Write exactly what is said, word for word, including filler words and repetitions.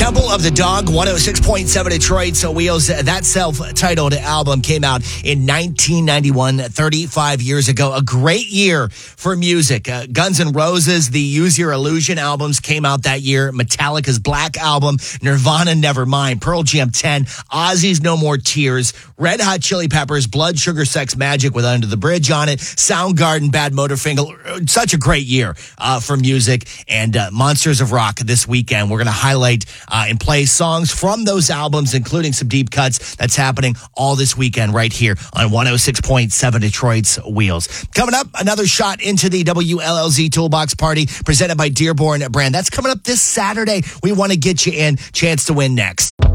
Temple of the Dog, one oh six point seven Detroit's Wheels. That self-titled album came out in nineteen ninety-one, thirty-five years ago. A great year for music. Uh, Guns N' Roses, the Use Your Illusion albums came out that year. Metallica's Black Album, Nirvana, Nevermind, Pearl Jam ten, Ozzy's No More Tears, Red Hot Chili Peppers, Blood Sugar Sex Magic with Under the Bridge on it, Soundgarden, Bad Motorfinger. Such a great year uh, for music. And uh, Monsters of Rock this weekend. We're going to highlight uh, and play songs from those albums, including some deep cuts. That's happening all this weekend right here on one oh six point seven Detroit's Wheels. Coming up, another shot into the W L L Z Toolbox Party presented by Dearborn Brand. That's coming up this Saturday. We want to get you in. Chance to win next.